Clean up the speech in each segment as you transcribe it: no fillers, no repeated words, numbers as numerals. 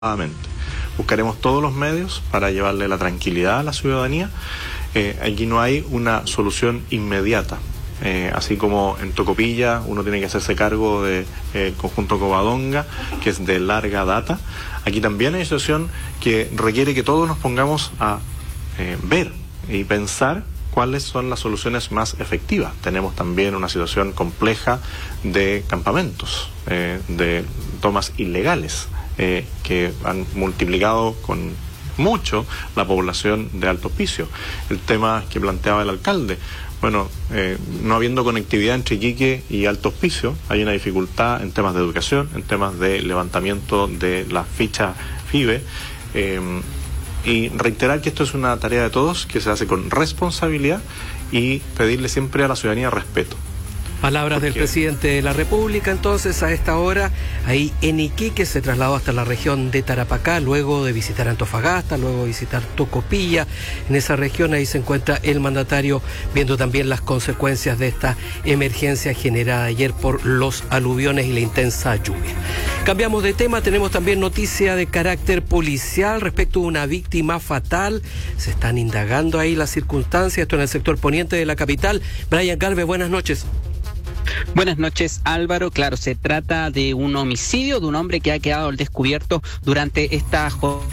Buscaremos todos los medios para llevarle la tranquilidad a la ciudadanía. Aquí no hay una solución inmediata. Así como en Tocopilla uno tiene que hacerse cargo del conjunto Covadonga, que es de larga data. Aquí también hay una situación que requiere que todos nos pongamos a ver y pensar cuáles son las soluciones más efectivas. Tenemos también una situación compleja de campamentos, de tomas ilegales, que han multiplicado con mucho la población de Alto Hospicio. El tema que planteaba el alcalde, bueno, no habiendo conectividad entre Iquique y Alto Hospicio, hay una dificultad en temas de educación, en temas de levantamiento de la ficha FIBE, y reiterar que esto es una tarea de todos, que se hace con responsabilidad y pedirle siempre a la ciudadanía respeto. Palabras del presidente de la República, entonces, a esta hora, ahí en Iquique, se trasladó hasta la región de Tarapacá, luego de visitar Antofagasta, luego de visitar Tocopilla. En esa región, ahí se encuentra el mandatario viendo también las consecuencias de esta emergencia generada ayer por los aluviones y la intensa lluvia. Cambiamos de tema, tenemos también noticia de carácter policial respecto a una víctima fatal. Se están indagando ahí las circunstancias, esto en el sector poniente de la capital. Brian Galvez, buenas noches. Buenas noches, Álvaro. Claro, se trata de un homicidio de un hombre que ha quedado al descubierto durante esta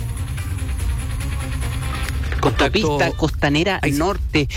autopista costanera norte.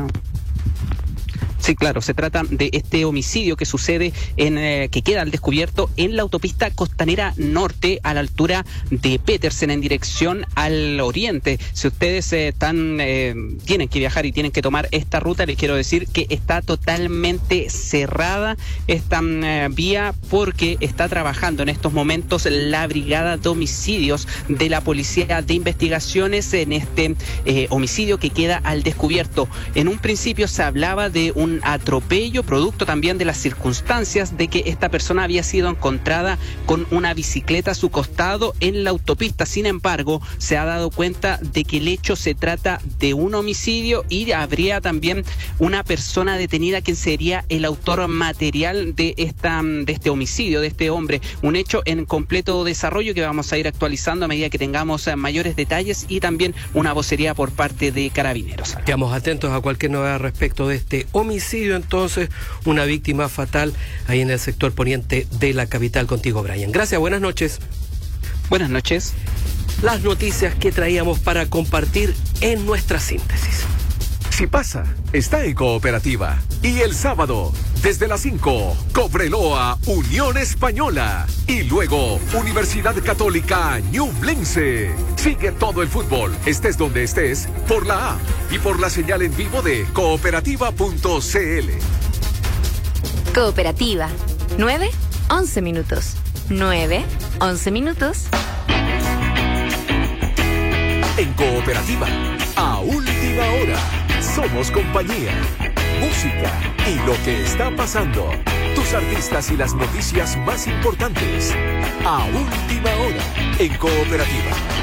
Sí, claro, se trata de este homicidio que sucede que queda al descubierto en la autopista costanera norte a la altura de Petersen en dirección al oriente. Si ustedes tienen que viajar y tienen que tomar esta ruta, les quiero decir que está totalmente cerrada esta vía porque está trabajando en estos momentos la brigada de homicidios de la Policía de Investigaciones en este homicidio que queda al descubierto. En un principio se hablaba de un atropello, producto también de las circunstancias de que esta persona había sido encontrada con una bicicleta a su costado en la autopista. Sin embargo, se ha dado cuenta de que el hecho se trata de un homicidio y habría también una persona detenida quien sería el autor material de este homicidio, de este hombre. Un hecho en completo desarrollo que vamos a ir actualizando a medida que tengamos mayores detalles y también una vocería por parte de Carabineros. Quedamos atentos a cualquier novedad respecto de este homicidio, entonces, una víctima fatal ahí en el sector poniente de la capital. Contigo, Brian. Gracias, buenas noches. Buenas noches. Las noticias que traíamos para compartir en nuestra síntesis. Si pasa, está en Cooperativa. Y el sábado, desde las 5, Cobreloa, Unión Española. Y luego, Universidad Católica Ñublense. Sigue todo el fútbol, estés donde estés, por la app y por la señal en vivo de cooperativa.cl. Cooperativa. 9-11 minutos. 9-11 minutos. En Cooperativa, a última hora. Somos compañía, música y lo que está pasando. Tus artistas y las noticias más importantes. A última hora en Cooperativa.